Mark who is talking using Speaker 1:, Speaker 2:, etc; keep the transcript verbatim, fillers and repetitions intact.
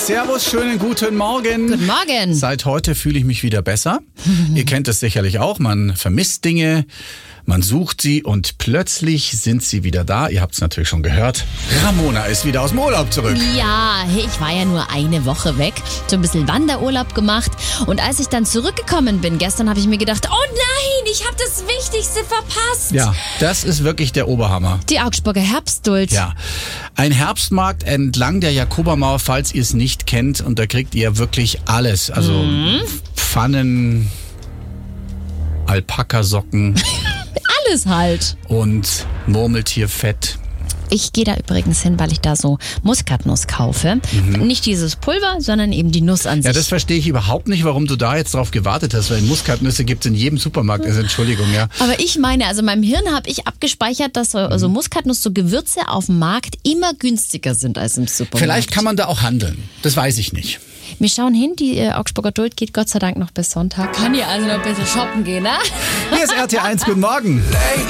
Speaker 1: Servus, schönen guten Morgen.
Speaker 2: Guten Morgen.
Speaker 1: Seit heute fühle ich mich wieder besser. Ihr kennt es sicherlich auch, man vermisst Dinge, man sucht sie und plötzlich sind sie wieder da. Ihr habt es natürlich schon gehört. Ramona ist wieder aus dem Urlaub zurück.
Speaker 2: Ja, ich war ja nur eine Woche weg, so ein bisschen Wanderurlaub gemacht und als ich dann zurückgekommen bin gestern, habe ich mir gedacht, oh nein, ich habe das Wichtigste verpasst.
Speaker 1: Ja, das ist wirklich der Oberhammer.
Speaker 2: Die Augsburger Herbstduld.
Speaker 1: Ja, ein Herbstmarkt entlang der Jakobermauer, falls ihr es nicht kennt, und da kriegt ihr wirklich alles. Also mhm. Pfannen, Alpakasocken.
Speaker 2: Alles halt.
Speaker 1: Und Murmeltierfett.
Speaker 2: Ich gehe da übrigens hin, weil ich da so Muskatnuss kaufe. Mhm. Nicht dieses Pulver, sondern eben die Nuss an sich.
Speaker 1: Ja, das verstehe ich überhaupt nicht, warum du da jetzt drauf gewartet hast, weil Muskatnüsse gibt es in jedem Supermarkt. Also Entschuldigung, ja.
Speaker 2: Aber ich meine, also in meinem Hirn habe ich abgespeichert, dass so also Muskatnuss, so Gewürze auf dem Markt immer günstiger sind als im Supermarkt.
Speaker 1: Vielleicht kann man da auch handeln. Das weiß ich nicht.
Speaker 2: Wir schauen hin, die äh, Augsburger Duld geht Gott sei Dank noch bis Sonntag. Kann ihr also noch ein bisschen shoppen gehen, ne?
Speaker 1: Hier ist R T eins, guten Morgen.